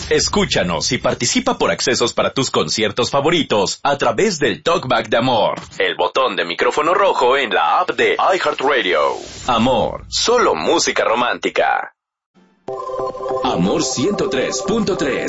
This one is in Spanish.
Escúchanos y participa por accesos para tus conciertos favoritos a través del Talkback de Amor, el botón de micrófono rojo en la app de iHeartRadio. Amor, solo música romántica. Amor 103.3